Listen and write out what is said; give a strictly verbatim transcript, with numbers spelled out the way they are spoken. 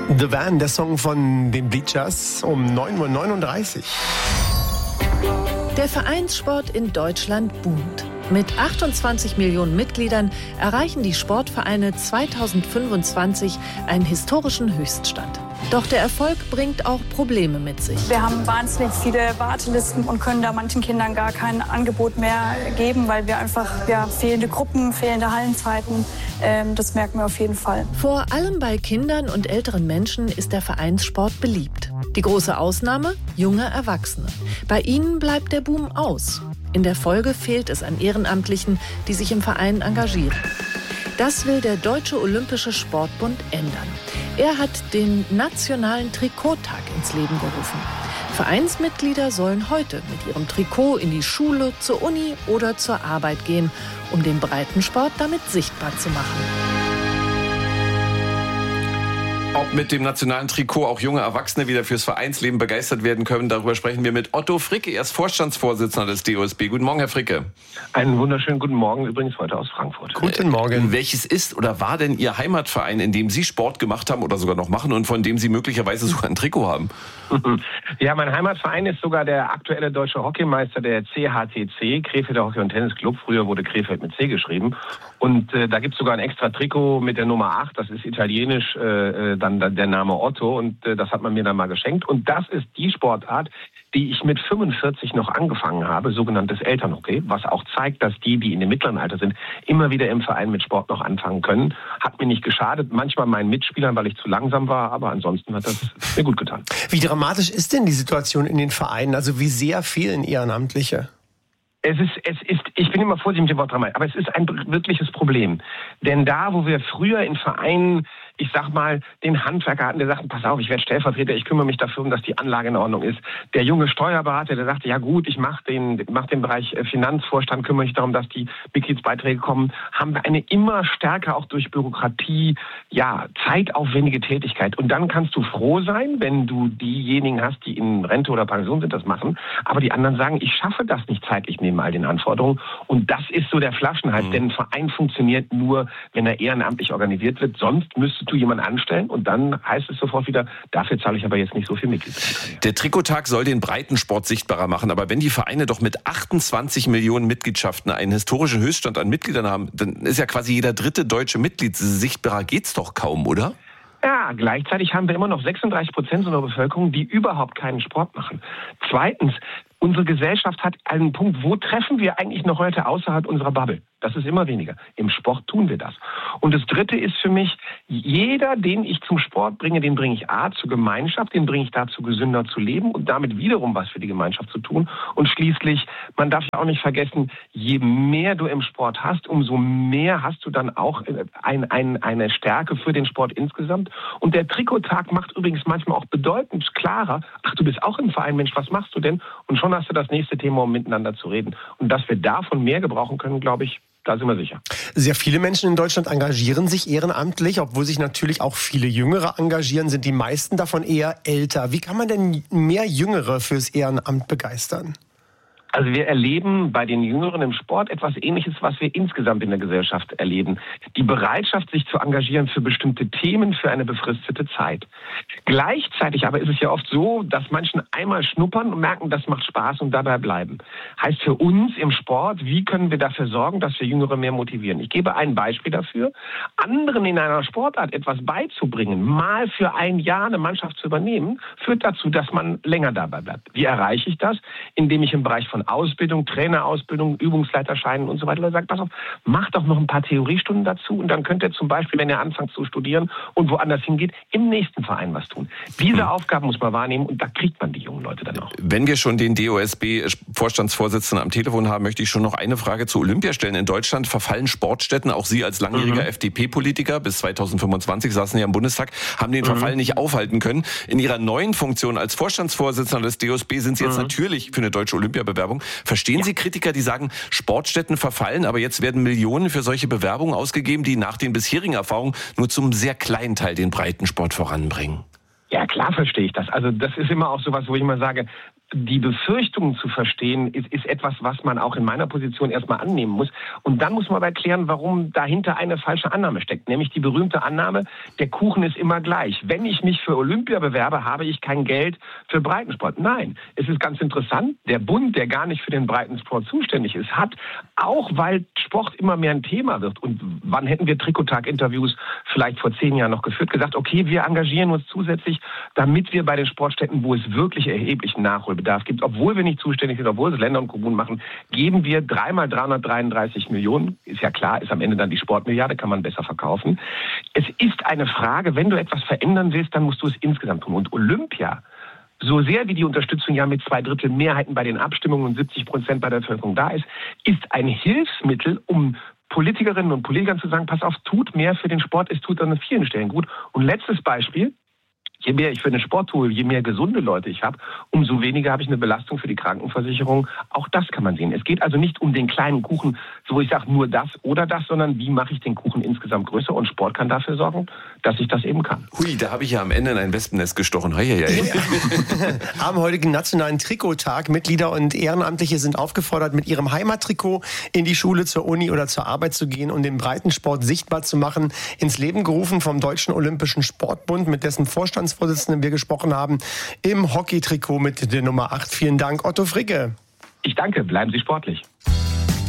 The Van, der Song von den Bleachers um neun Uhr neununddreißig. Der Vereinssport in Deutschland boomt. Mit achtundzwanzig Millionen Mitgliedern erreichen die Sportvereine zweitausendfünfundzwanzig einen historischen Höchststand. Doch der Erfolg bringt auch Probleme mit sich. Wir haben wahnsinnig viele Wartelisten und können da manchen Kindern gar kein Angebot mehr geben, weil wir einfach ja, fehlende Gruppen, fehlende Hallenzeiten, ähm, das merken wir auf jeden Fall. Vor allem bei Kindern und älteren Menschen ist der Vereinssport beliebt. Die große Ausnahme? Junge Erwachsene. Bei ihnen bleibt der Boom aus. In der Folge fehlt es an Ehrenamtlichen, die sich im Verein engagieren. Das will der Deutsche Olympische Sportbund ändern. Er hat den Nationalen Trikottag ins Leben gerufen. Vereinsmitglieder sollen heute mit ihrem Trikot in die Schule, zur Uni oder zur Arbeit gehen, um den Breitensport damit sichtbar zu machen. Ob mit dem nationalen Trikot auch junge Erwachsene wieder fürs Vereinsleben begeistert werden können, darüber sprechen wir mit Otto Fricke. Er ist Vorstandsvorsitzender des D O S B. Guten Morgen, Herr Fricke. Einen wunderschönen guten Morgen, übrigens heute aus Frankfurt. Guten Morgen. Äh, welches ist oder war denn Ihr Heimatverein, in dem Sie Sport gemacht haben oder sogar noch machen und von dem Sie möglicherweise sogar ein Trikot haben? Ja, mein Heimatverein ist sogar der aktuelle deutsche Hockeymeister, der C H T C, Krefelder Hockey- und Tennisclub. Früher wurde Krefeld mit C geschrieben. Und äh, da gibt es sogar ein extra Trikot mit der Nummer acht, das ist italienisch, äh, dann der Name Otto, und äh, das hat man mir dann mal geschenkt. Und das ist die Sportart, die ich mit fünfundvierzig noch angefangen habe, sogenanntes Elternhockey, was auch zeigt, dass die, die in dem mittleren Alter sind, immer wieder im Verein mit Sport noch anfangen können. Hat mir nicht geschadet, manchmal meinen Mitspielern, weil ich zu langsam war, aber ansonsten hat das mir gut getan. Wie dramatisch ist denn die Situation in den Vereinen? Also wie sehr fehlen Ehrenamtliche? Es ist, es ist, ich bin immer vorsichtig mit dem Wort dramatisch, aber es ist ein wirkliches Problem. Denn da, wo wir früher in Vereinen, ich sag mal, den Handwerker hatten, der sagte, pass auf, ich werde Stellvertreter, ich kümmere mich dafür, um dass die Anlage in Ordnung ist. Der junge Steuerberater, der sagte, ja gut, ich mache den, mach den Bereich Finanzvorstand, kümmere mich darum, dass die Mitgliedsbeiträge kommen, haben wir eine immer stärker auch durch Bürokratie, ja, zeitaufwendige Tätigkeit. Und dann kannst du froh sein, wenn du diejenigen hast, die in Rente oder Pension sind, das machen. Aber die anderen sagen, ich schaffe das nicht zeitlich neben all den Anforderungen. Und das ist so der Flaschenhals, mhm. denn ein Verein funktioniert nur, wenn er ehrenamtlich organisiert wird. Sonst müsstest du jemanden anstellen und dann heißt es sofort wieder, dafür zahle ich aber jetzt nicht so viel Mitgliedsbeiträge. Der Trikottag soll den Breitensport sichtbarer machen, aber wenn die Vereine doch mit achtundzwanzig Millionen Mitgliedschaften einen historischen Höchststand an Mitgliedern haben, dann ist ja quasi jeder dritte deutsche Mitglied. Sichtbarer geht's doch kaum, oder? Ja, gleichzeitig haben wir immer noch sechsunddreißig Prozent unserer Bevölkerung, die überhaupt keinen Sport machen. Zweitens, unsere Gesellschaft hat einen Punkt, wo treffen wir eigentlich noch heute außerhalb unserer Bubble? Das ist immer weniger. Im Sport tun wir das. Und das Dritte ist für mich, jeder, den ich zum Sport bringe, den bringe ich A, zur Gemeinschaft, den bringe ich dazu, gesünder zu leben und damit wiederum was für die Gemeinschaft zu tun. Und schließlich, man darf auch nicht vergessen, je mehr du im Sport hast, umso mehr hast du dann auch ein, ein, eine Stärke für den Sport insgesamt. Und der Trikottag macht übrigens manchmal auch bedeutend klarer, ach, du bist auch im Verein, Mensch, was machst du denn? Und schon hast du das nächste Thema, um miteinander zu reden. Und dass wir davon mehr gebrauchen können, glaube ich, da sind wir sicher. Sehr viele Menschen in Deutschland engagieren sich ehrenamtlich, obwohl sich natürlich auch viele Jüngere engagieren, sind die meisten davon eher älter. Wie kann man denn mehr Jüngere fürs Ehrenamt begeistern? Also wir erleben bei den Jüngeren im Sport etwas Ähnliches, was wir insgesamt in der Gesellschaft erleben. Die Bereitschaft, sich zu engagieren für bestimmte Themen für eine befristete Zeit. Gleichzeitig aber ist es ja oft so, dass Menschen einmal schnuppern und merken, das macht Spaß und dabei bleiben. Heißt für uns im Sport, wie können wir dafür sorgen, dass wir Jüngere mehr motivieren? Ich gebe ein Beispiel dafür. Anderen in einer Sportart etwas beizubringen, mal für ein Jahr eine Mannschaft zu übernehmen, führt dazu, dass man länger dabei bleibt. Wie erreiche ich das? Indem ich im Bereich von Ausbildung, Trainerausbildung, Übungsleiterscheinen und so weiter sagt, pass auf, mach doch noch ein paar Theoriestunden dazu und dann könnt ihr zum Beispiel, wenn ihr anfangt zu studieren und woanders hingeht, im nächsten Verein was tun. Diese hm. Aufgaben muss man wahrnehmen und da kriegt man die jungen Leute dann auch. Wenn wir schon den D O S B-Vorstandsvorsitzenden am Telefon haben, möchte ich schon noch eine Frage zu Olympia stellen. In Deutschland verfallen Sportstätten, auch Sie als langjähriger mhm. F D P-Politiker, bis zweitausendfünfundzwanzig saßen ja im Bundestag, haben den mhm. Verfall nicht aufhalten können. In Ihrer neuen Funktion als Vorstandsvorsitzender des D O S B sind Sie jetzt mhm. natürlich für eine deutsche Olympiabewerbung. Verstehen Sie Kritiker, die sagen, Sportstätten verfallen, aber jetzt werden Millionen für solche Bewerbungen ausgegeben, die nach den bisherigen Erfahrungen nur zum sehr kleinen Teil den Breitensport voranbringen? Ja, klar verstehe ich das. Also das ist immer auch sowas, wo ich immer sage, die Befürchtungen zu verstehen, ist, ist etwas, was man auch in meiner Position erstmal annehmen muss. Und dann muss man aber erklären, warum dahinter eine falsche Annahme steckt. Nämlich die berühmte Annahme, der Kuchen ist immer gleich. Wenn ich mich für Olympia bewerbe, habe ich kein Geld für Breitensport. Nein, es ist ganz interessant, der Bund, der gar nicht für den Breitensport zuständig ist, hat, auch weil Sport immer mehr ein Thema wird, und wann hätten wir Trikottag-Interviews vielleicht vor zehn Jahren noch geführt, gesagt, okay, wir engagieren uns zusätzlich, damit wir bei den Sportstätten, wo es wirklich erheblichen Nachholbedarf gibt, obwohl wir nicht zuständig sind, obwohl es Länder und Kommunen machen, geben wir dreimal dreihundertdreiunddreißig Millionen. Ist ja klar, ist am Ende dann die Sportmilliarde, kann man besser verkaufen. Es ist eine Frage, wenn du etwas verändern willst, dann musst du es insgesamt tun. Und Olympia, so sehr wie die Unterstützung ja mit zwei Drittel Mehrheiten bei den Abstimmungen und siebzig Prozent bei der Bevölkerung da ist, ist ein Hilfsmittel, um Politikerinnen und Politikern zu sagen, pass auf, tut mehr für den Sport, es tut an vielen Stellen gut. Und letztes Beispiel, je mehr ich für den Sport tue, je mehr gesunde Leute ich habe, umso weniger habe ich eine Belastung für die Krankenversicherung. Auch das kann man sehen. Es geht also nicht um den kleinen Kuchen, so ich sage nur das oder das, sondern wie mache ich den Kuchen insgesamt größer, und Sport kann dafür sorgen, dass ich das eben kann. Hui, da habe ich ja am Ende in ein Wespennest gestochen. Hei, hei, hei. Am heutigen Nationalen Trikottag, Mitglieder und Ehrenamtliche sind aufgefordert, mit ihrem Heimattrikot in die Schule, zur Uni oder zur Arbeit zu gehen und den Breitensport sichtbar zu machen. Ins Leben gerufen vom Deutschen Olympischen Sportbund, mit dessen Vorstandsvorsitzenden wir gesprochen haben, im Hockeytrikot mit der Nummer acht. Vielen Dank, Otto Fricke. Ich danke, bleiben Sie sportlich.